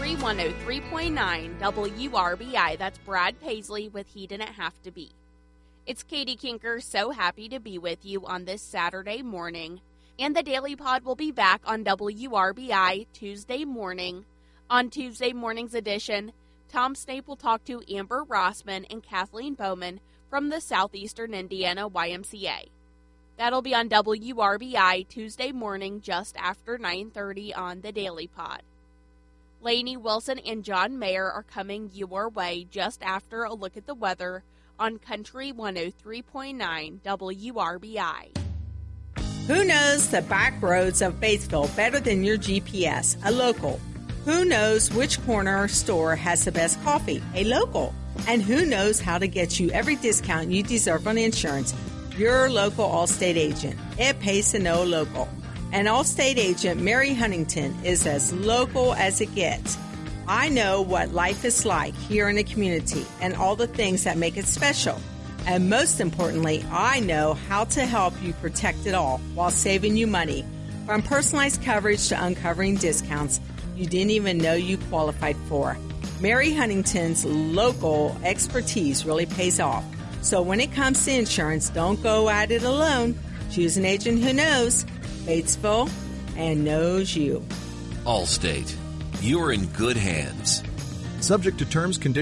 Country 103.9 WRBI. That's Brad Paisley with He Didn't Have to Be. It's Katie Kinker, so happy to be with you on this Saturday morning. And the Daily Pod will be back on WRBI Tuesday morning. On Tuesday morning's edition, Tom Snape will talk to Amber Rossman and Kathleen Bowman from the Southeastern Indiana YMCA. That'll be on WRBI Tuesday morning just after 9:30 on the Daily Pod. Lainey Wilson and John Mayer are coming your way just after a look at the weather on Country 103.9 WRBI. Who knows the back roads of Batesville better than your GPS? A local. Who knows which corner store has the best coffee? A local. And who knows how to get you every discount you deserve on insurance? Your local Allstate agent. It pays to know local. And Allstate agent Mary Huntington is as local as it gets. I know what life is like here in the community and all the things that make it special. And most importantly, I know how to help you protect it all while saving you money. From personalized coverage to uncovering discounts you didn't even know you qualified for. Mary Huntington's local expertise really pays off. So when it comes to insurance, don't go at it alone. Choose an agent who knows Batesville and knows you. Allstate. You're in good hands. Subject to terms, conditions,